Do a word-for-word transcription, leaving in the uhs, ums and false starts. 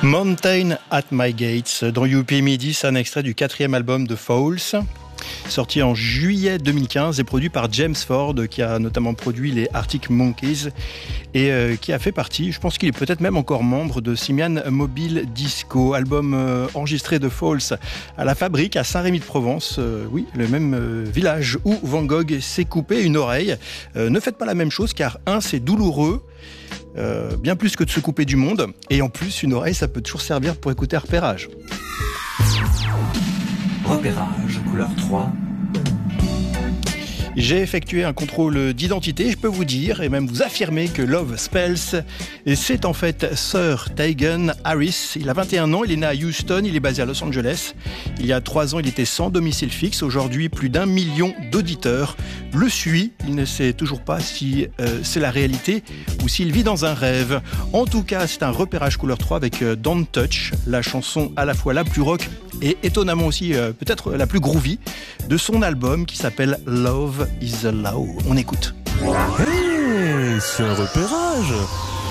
Mountain at My Gates, dans U P Midi, c'est un extrait du quatrième album de Fowls, sorti en juillet deux mille quinze et produit par James Ford, qui a notamment produit les Arctic Monkeys et euh, qui a fait partie, je pense qu'il est peut-être même encore membre de Simian Mobile Disco, album euh, enregistré de Fowls à la Fabrique à Saint-Rémy-de-Provence, euh, oui, le même euh, village où Van Gogh s'est coupé une oreille. Euh, ne faites pas la même chose car un, c'est douloureux, Euh, bien plus que de se couper du monde, et en plus une oreille ça peut toujours servir pour écouter un repérage. Repérage couleur trois. J'ai effectué un contrôle d'identité, je peux vous dire et même vous affirmer que Love Spells, c'est en fait Sir Tegan Harris. Il a vingt et un ans, il est né à Houston, il est basé à Los Angeles. Il y a trois ans, il était sans domicile fixe. Aujourd'hui, plus d'un million d'auditeurs le suivent. Il ne sait toujours pas si euh, c'est la réalité ou s'il vit dans un rêve. En tout cas, c'est un repérage couleur trois avec euh, Don't Touch, la chanson à la fois la plus rock et étonnamment aussi euh, peut-être la plus groovy de son album qui s'appelle Love is a Law. On écoute. Hey, c'est un repérage.